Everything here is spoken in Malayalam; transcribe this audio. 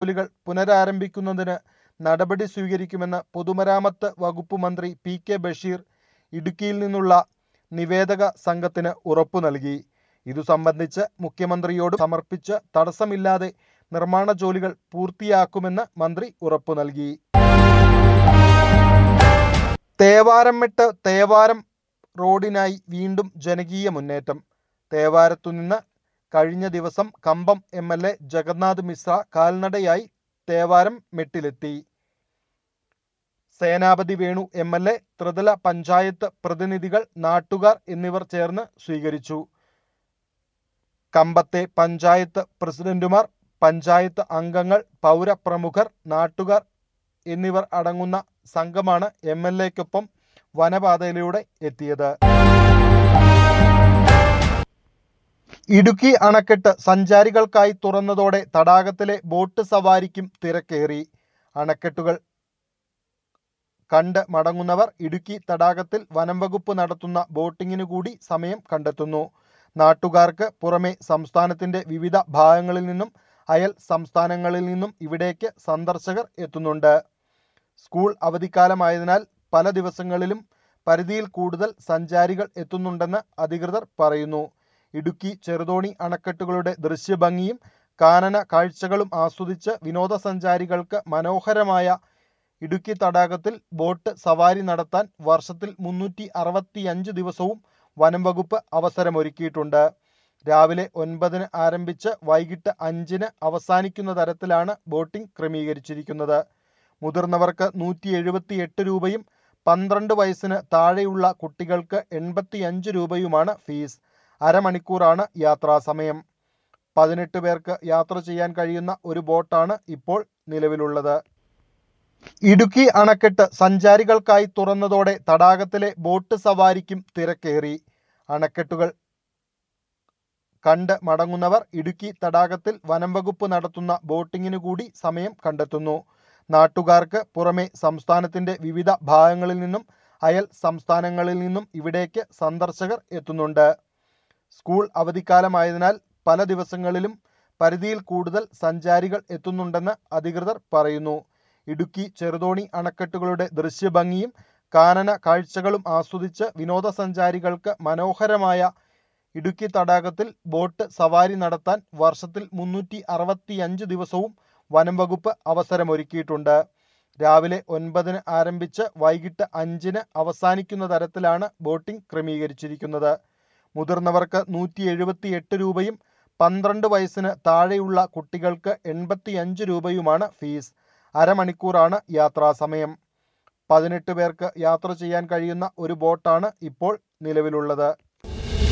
ജോലികൾ പുനരാരംഭിക്കുന്നതിന് നടപടി സ്വീകരിക്കുമെന്ന് പൊതുമരാമത്ത് വകുപ്പ് മന്ത്രി പി.കെ. ബഷീർ ഇടുക്കിയിൽ നിന്നുള്ള നിവേദക സംഘത്തിന് ഉറപ്പു നൽകി. ഇതു സംബന്ധിച്ച് മുഖ്യമന്ത്രിയോട് സമർപ്പിച്ച് തടസ്സമില്ലാതെ നിർമ്മാണ ജോലികൾ പൂർത്തിയാക്കുമെന്ന് മന്ത്രി ഉറപ്പു നൽകി. തേവാരംമെട്ട് തേവാരം റോഡിനായി വീണ്ടും ജനകീയ മുന്നേറ്റം. തേവാരത്തുനിന്ന് കഴിഞ്ഞ ദിവസം കമ്പം എം.എൽ.എ. ജഗന്നാഥ് മിശ്ര കാൽനടയായി തേവാരം മെട്ടിലെത്തി. സേനാപതി വേണു എം.എൽ.എ., ത്രിതല പഞ്ചായത്ത് പ്രതിനിധികൾ, നാട്ടുകാർ എന്നിവർ ചേർന്ന് സ്വീകരിച്ചു. കമ്പത്തെ പഞ്ചായത്ത് പ്രസിഡന്റുമാർ, പഞ്ചായത്ത് അംഗങ്ങൾ, പൗരപ്രമുഖർ, നാട്ടുകാർ എന്നിവർ അടങ്ങുന്ന സംഘമാണ് എം.എൽ.എക്കൊപ്പം വനപാതയിലൂടെ എത്തിയത്. ഇടുക്കി അണക്കെട്ട് സഞ്ചാരികൾക്കായി തുറന്നതോടെ തടാകത്തിലെ ബോട്ട് സവാരിക്കും തിരക്കേറി. അണക്കെട്ടുകൾ കണ്ട് മടങ്ങുന്നവർ ഇടുക്കി തടാകത്തിൽ വനംവകുപ്പ് നടത്തുന്ന ബോട്ടിങ്ങിനു കൂടി സമയം കണ്ടെത്തുന്നു. നാട്ടുകാർക്ക് പുറമെ സംസ്ഥാനത്തിന്റെ വിവിധ ഭാഗങ്ങളിൽ നിന്നും അയൽ സംസ്ഥാനങ്ങളിൽ നിന്നും ഇവിടേക്ക് സന്ദർശകർ എത്തുന്നുണ്ട്. സ്കൂൾ അവധിക്കാലമായതിനാൽ പല ദിവസങ്ങളിലും പരിധിയിൽ കൂടുതൽ സഞ്ചാരികൾ എത്തുന്നുണ്ടെന്ന് അധികൃതർ പറയുന്നു. ഇടുക്കി ചെറുതോണി അണക്കെട്ടുകളുടെ ദൃശ്യഭംഗിയും കാനന കാഴ്ചകളും ആസ്വദിച്ച് വിനോദസഞ്ചാരികൾക്ക് മനോഹരമായ ഇടുക്കി തടാകത്തിൽ ബോട്ട് സവാരി നടത്താൻ വർഷത്തിൽ 365 ദിവസവും വനംവകുപ്പ് അവസരമൊരുക്കിയിട്ടുണ്ട്. രാവിലെ 9-ന് ആരംഭിച്ച് വൈകിട്ട് 5-ന് അവസാനിക്കുന്ന തരത്തിലാണ് ബോട്ടിംഗ് ക്രമീകരിച്ചിരിക്കുന്നത്. മുതിർന്നവർക്ക് 178 രൂപയും 12 വയസ്സിന് താഴെയുള്ള കുട്ടികൾക്ക് 85 രൂപയുമാണ് ഫീസ്. അരമണിക്കൂറാണ് യാത്രാസമയം. 18 പേർക്ക് യാത്ര ചെയ്യാൻ കഴിയുന്ന ഒരു ബോട്ടാണ് ഇപ്പോൾ നിലവിലുള്ളത്. ഇടുക്കി അണക്കെട്ട് സഞ്ചാരികൾക്കായി തുറന്നതോടെ തടാകത്തിലെ ബോട്ട് സവാരിക്കും തിരക്കേറി. അണക്കെട്ടുകൾ കണ്ട് മടങ്ങുന്നവർ ഇടുക്കി തടാകത്തിൽ വനംവകുപ്പ് നടത്തുന്ന ബോട്ടിങ്ങിനു കൂടി സമയം കണ്ടെത്തുന്നു. നാട്ടുകാർക്ക് പുറമെ സംസ്ഥാനത്തിന്റെ വിവിധ ഭാഗങ്ങളിൽ നിന്നും അയൽ സംസ്ഥാനങ്ങളിൽ നിന്നും ഇവിടേക്ക് സന്ദർശകർ എത്തുന്നുണ്ട്. സ്കൂൾ അവധിക്കാലമായതിനാൽ പല ദിവസങ്ങളിലും പരിധിയിൽ കൂടുതൽ സഞ്ചാരികൾ എത്തുന്നുണ്ടെന്ന് അധികൃതർ പറയുന്നു. ഇടുക്കി ചെറുതോണി അണക്കെട്ടുകളുടെ ദൃശ്യഭംഗിയും കാനന കാഴ്ചകളും ആസ്വദിച്ച് വിനോദസഞ്ചാരികൾക്ക് മനോഹരമായ ഇടുക്കി തടാകത്തിൽ ബോട്ട് സവാരി നടത്താൻ വർഷത്തിൽ 365 ദിവസവും വനംവകുപ്പ് അവസരമൊരുക്കിയിട്ടുണ്ട്. രാവിലെ 9-ന് ആരംഭിച്ച് വൈകിട്ട് 5-ന് അവസാനിക്കുന്ന തരത്തിലാണ് ബോട്ടിംഗ് ക്രമീകരിച്ചിരിക്കുന്നത്. മുതിർന്നവർക്ക് 178 രൂപയും 12 വയസ്സിന് താഴെയുള്ള കുട്ടികൾക്ക് 85 രൂപയുമാണ് ഫീസ്. അരമണിക്കൂറാണ് യാത്രാസമയം. 18 പേർക്ക് യാത്ര ചെയ്യാൻ കഴിയുന്ന ഒരു ബോട്ടാണ് ഇപ്പോൾ നിലവിലുള്ളത്.